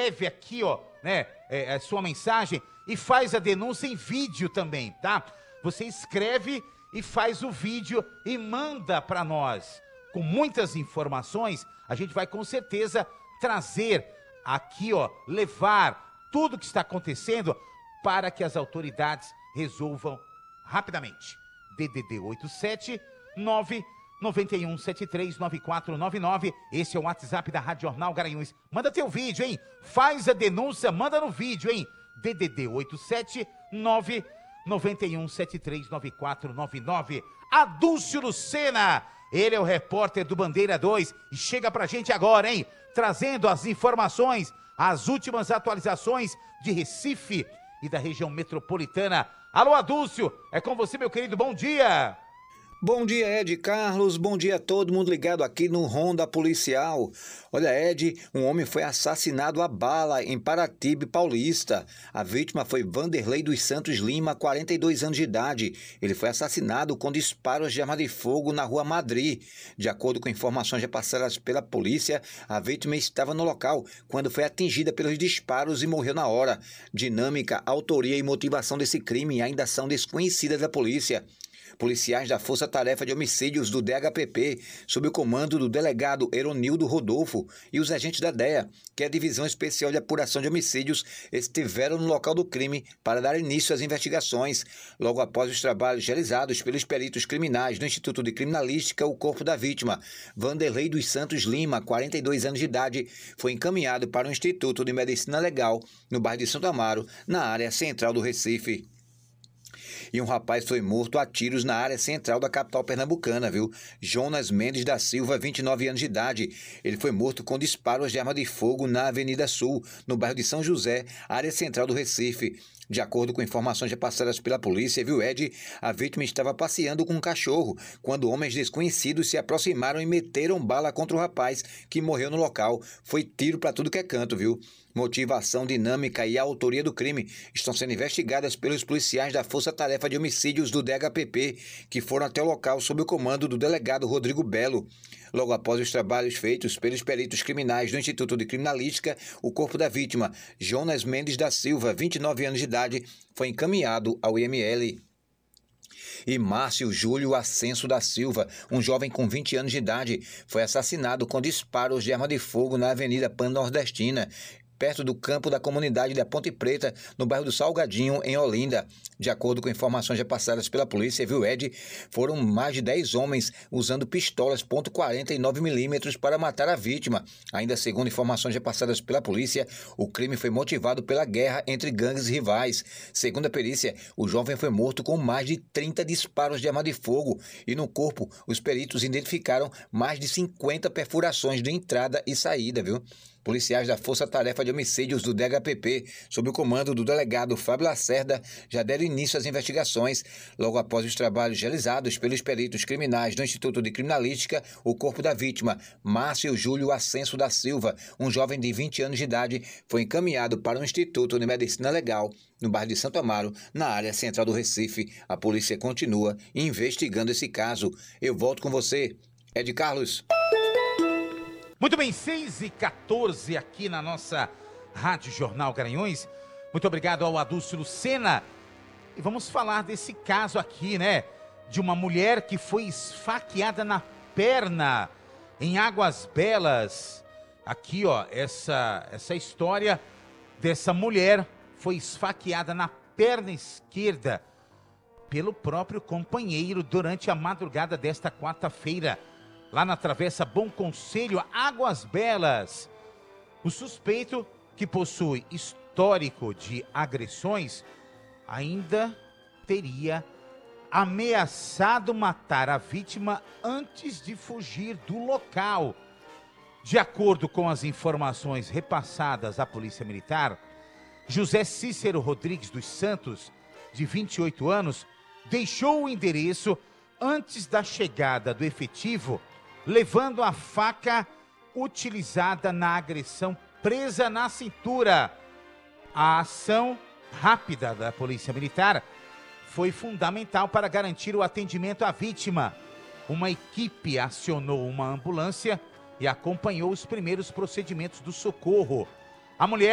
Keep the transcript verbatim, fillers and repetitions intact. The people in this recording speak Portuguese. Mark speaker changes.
Speaker 1: escreve aqui, ó, né, é, a sua mensagem e faz a denúncia em vídeo também, tá? Você escreve e faz o vídeo e manda para nós. Com muitas informações, a gente vai com certeza trazer aqui, ó, levar tudo que está acontecendo para que as autoridades resolvam rapidamente. D D D oito sete nove nove um sete três nove quatro nove nove. Esse é o WhatsApp da Rádio Jornal Garanhuns. Manda teu vídeo, hein? Faz a denúncia, manda no vídeo, hein? D D D oito sete nove nove um sete três nove quatro nove nove. Adúlcio Lucena, ele é o repórter do Bandeira dois e chega pra gente agora, hein? Trazendo as informações, as últimas atualizações de Recife e da região metropolitana. Alô, Adúlcio, é com você, meu querido, bom dia!
Speaker 2: Bom dia, Ed Carlos, bom dia a todo mundo ligado aqui no Ronda Policial. Olha, Ed, um homem foi assassinado a bala em Paratibe Paulista. A vítima foi Vanderlei dos Santos Lima, quarenta e dois anos de idade. Ele foi assassinado com disparos de arma de fogo na Rua Madri. De acordo com informações repassadas pela polícia, a vítima estava no local quando foi atingida pelos disparos e morreu na hora. Dinâmica, autoria e motivação desse crime ainda são desconhecidas da polícia. Policiais da Força Tarefa de Homicídios do D H P P, sob o comando do delegado Eronildo Rodolfo, e os agentes da D E A, que é a Divisão Especial de Apuração de Homicídios, estiveram no local do crime para dar início às investigações. Logo após os trabalhos realizados pelos peritos criminais do Instituto de Criminalística, o corpo da vítima, Vanderlei dos Santos Lima, quarenta e dois anos de idade, foi encaminhado para o Instituto de Medicina Legal, no bairro de Santo Amaro, na área central do Recife. E um rapaz foi morto a tiros na área central da capital pernambucana, viu? Jonas Mendes da Silva, vinte e nove anos de idade. Ele foi morto com disparos de arma de fogo na Avenida Sul, no bairro de São José, área central do Recife. De acordo com informações repassadas pela polícia, viu, Ed, a vítima estava passeando com um cachorro quando homens desconhecidos se aproximaram e meteram bala contra o rapaz, que morreu no local. Foi tiro para tudo que é canto, viu? Motivação, dinâmica e a autoria do crime estão sendo investigadas pelos policiais da Força Tarefa de Homicídios do D H P P, que foram até o local sob o comando do delegado Rodrigo Belo. Logo após os trabalhos feitos pelos peritos criminais do Instituto de Criminalística, o corpo da vítima, Jonas Mendes da Silva, vinte e nove anos de idade, foi encaminhado ao I M L. E Márcio Júlio Ascenso da Silva, um jovem com vinte anos de idade, foi assassinado com disparos de arma de fogo na Avenida Pan-Nordestina, perto do campo da comunidade da Ponte Preta, no bairro do Salgadinho, em Olinda. De acordo com informações repassadas pela polícia, viu, Ed, foram mais de dez homens usando pistolas ponto quarenta e nove milímetros para matar a vítima. Ainda segundo informações repassadas pela polícia, o crime foi motivado pela guerra entre gangues rivais. Segundo a perícia, o jovem foi morto com mais de trinta disparos de arma de fogo e no corpo os peritos identificaram mais de cinquenta perfurações de entrada e saída, viu? Policiais da Força Tarefa de Homicídios do D H P P, sob o comando do delegado Fábio Lacerda, já deram início às investigações. Logo após os trabalhos realizados pelos peritos criminais do Instituto de Criminalística, o corpo da vítima, Márcio Júlio Ascenso da Silva, um jovem de vinte anos de idade, foi encaminhado para o Instituto de Medicina Legal, no bairro de Santo Amaro, na área central do Recife. A polícia continua investigando esse caso. Eu volto com você, Ed Carlos.
Speaker 1: Muito bem, seis e quatorze aqui na nossa Rádio Jornal Garanhuns. Muito obrigado ao Adúlcio Lucena. E vamos falar desse caso aqui, né? De uma mulher que foi esfaqueada na perna em Águas Belas. Aqui, ó, essa, essa história dessa mulher foi esfaqueada na perna esquerda pelo próprio companheiro durante a madrugada desta quarta-feira, lá na Travessa Bom Conselho, Águas Belas. O suspeito, que possui histórico de agressões, ainda teria ameaçado matar a vítima antes de fugir do local. De acordo com as informações repassadas à Polícia Militar, José Cícero Rodrigues dos Santos, de vinte e oito anos, deixou o endereço antes da chegada do efetivo, levando a faca utilizada na agressão presa na cintura. A ação rápida da Polícia Militar foi fundamental para garantir o atendimento à vítima. Uma equipe acionou uma ambulância e acompanhou os primeiros procedimentos do socorro. A mulher